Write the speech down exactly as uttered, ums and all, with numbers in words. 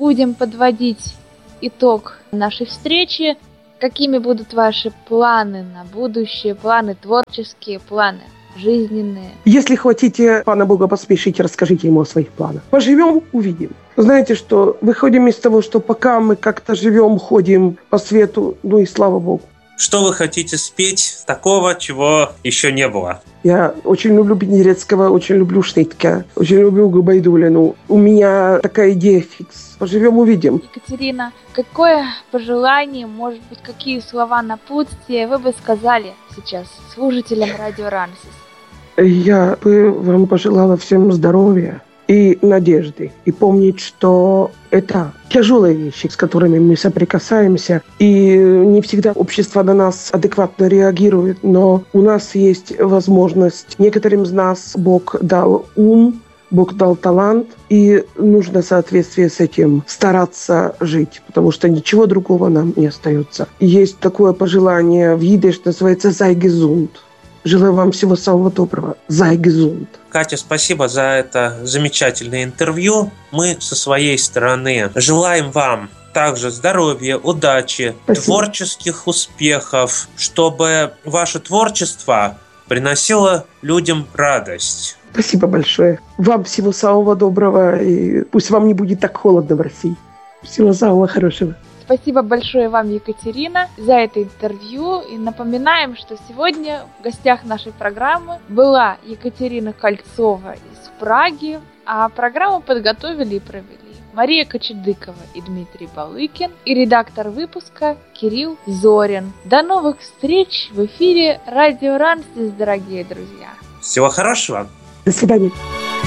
будем подводить итог нашей встречи. Какими будут ваши планы на будущее, планы творческие, планы жизненные? Если хотите, Пана Бога посмешите, расскажите ему о своих планах. Поживем, увидим. Знаете, что выходим из того, что пока мы как-то живем, ходим по свету, ну и слава Богу. Что вы хотите спеть такого, чего еще не было? Я очень люблю Пенерецкого, очень люблю Шнитке, очень люблю Губайдулину. У меня такая идея фикс. Поживем, увидим. Екатерина, какое пожелание, может быть, какие слова напутствия вы бы сказали сейчас слушателям Радио Рамсис? Я бы вам пожелала всем здоровья и надежды. И помнить, что это тяжелые вещи, с которыми мы соприкасаемся. И не всегда общество на нас адекватно реагирует. Но у нас есть возможность. Некоторым из нас Бог дал ум, Бог дал талант. И нужно в соответствии с этим стараться жить. Потому что ничего другого нам не остается. Есть такое пожелание в идиш, называется «Sei gesund». Желаю вам всего самого доброго. Sei gesund. Катя, спасибо за это замечательное интервью. Мы со своей стороны желаем вам также здоровья, удачи, спасибо. Творческих успехов, чтобы ваше творчество приносило людям радость. Спасибо большое. Вам всего самого доброго, и пусть вам не будет так холодно в России. Всего самого хорошего. Спасибо большое вам, Екатерина, за это интервью. И напоминаем, что сегодня в гостях нашей программы была Екатерина Кольцова из Праги, а программу подготовили и провели Мария Кочедыкова и Дмитрий Балыкин, и редактор выпуска Кирилл Зорин. До новых встреч в эфире Радио Рамсис, дорогие друзья. Всего хорошего. До свидания.